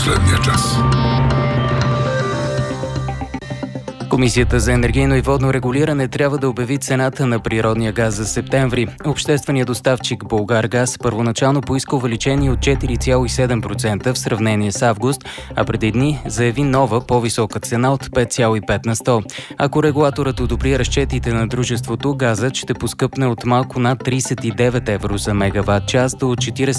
последния час. Комисията за енергийно и водно регулиране трябва да обяви цената на природния газ за септември. Общественият доставчик Булгаргаз първоначално поиска увеличение от 4,7% в сравнение с август, а преди дни заяви нова, по-висока цена от 5,5 на 100. Ако регулаторът одобри разчетите на дружеството, газът ще поскъпне от малко над 39 евро за мегаватт час до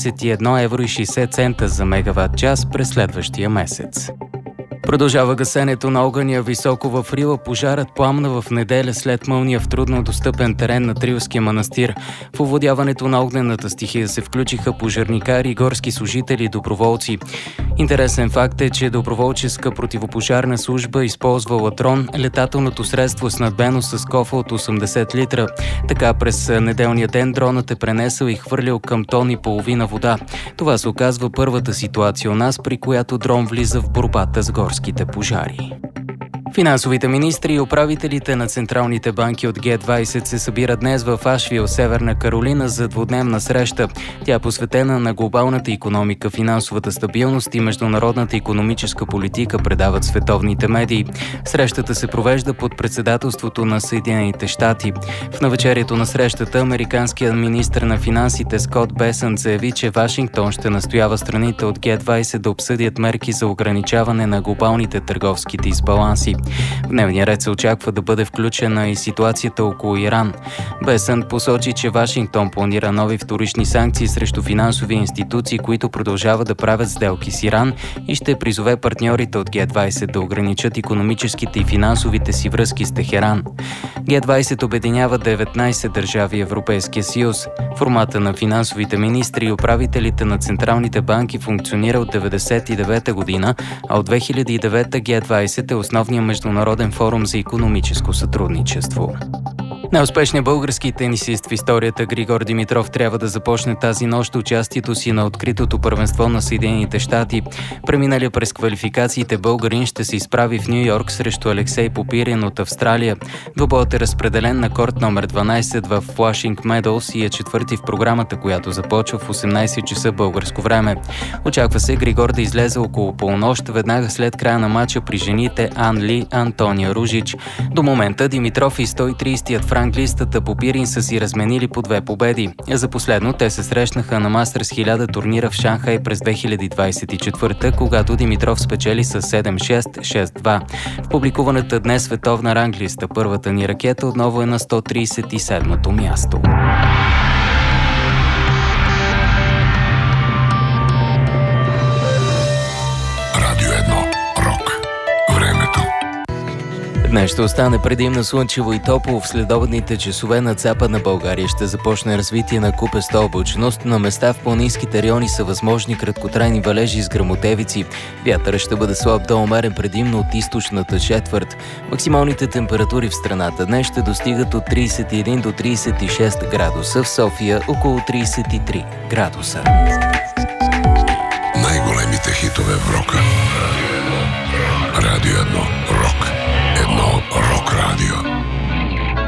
41 евро и 60 цента за мегаватт час през следващия месец. Продължава гасенето на огъня високо в Рила. Пожарът пламна в неделя след мълния в трудно достъпен терен на Трилския манастир. В овладяването на огнената стихия се включиха пожарникари, горски служители и доброволци. Интересен факт е, че доброволческа противопожарна служба използвала дрон, летателното средство снабдено с кофа от 80 литра. Така през неделния ден дронът е пренесъл и хвърлял към тон и половина вода. Това се оказва първата ситуация у нас, при която дрон влиза в борбата с горските пожари. Финансовите министри и управителите на централните банки от Г20 се събират днес в Ашвил, Северна Каролина, за двудневна среща. Тя е посветена на глобалната икономика, финансовата стабилност и международната икономическа политика, предават световните медии. Срещата се провежда под председателството на Съединените щати. В навечерието на срещата американският министър на финансите Скот Бесънт заяви, че Вашингтон ще настоява страните от Г20 да обсъдят мерки за ограничаване на глобалните търговски дисбаланси. В дневния ред се очаква да бъде включена и ситуацията около Иран. Бесънт посочи, че Вашингтон планира нови вторични санкции срещу финансови институции, които продължават да правят сделки с Иран, и ще призове партньорите от Г20 да ограничат икономическите и финансовите си връзки с Техеран. Г20 обединява 19 държави Европейския съюз. Формата на финансовите министри и управителите на централните банки функционира от 1999 година, а от 2009 Г20 е основният международен форум за икономическо сътрудничество. Най-успешният български тенисист в историята Григор Димитров трябва да започне тази нощ участието си на откритото първенство на Съединените щати. Преминалия през квалификациите българин ще се изправи в Ню Йорк срещу Алексей Попирин от Австралия. Двубоят е разпределен на корт номер 12 в Флашинг Медолс и е четвърти в програмата, която започва в 18 часа българско време. Очаква се Григор да излезе около полунощ, веднага след края на матча при жените Ан Ли Антония Ружич. До момента Димитров и 130-тият в ранглистата Попирин са си разменили по 2 победи. За последно те се срещнаха на Мастерс 1000 турнира в Шанхай през 2024, когато Димитров спечели с 7-6, 6-2. В публикуваната днес световна ранглиста първата ни ракета отново е на 137-то място. Днес ще остане предимно слънчево и топло. В следобедните часове над Западна България ще започне развитие на купеста облачност. На места в планинските райони са възможни краткотрайни валежи с гръмотевици. Вятърът ще бъде слаб до умерен предимно от източната четвърт. Максималните температури в страната днес ще достигат от 31 до 36 градуса. В София около 33 градуса. Най-големите хитове в рока. Радио 1 Рок. Едно Рок Радио.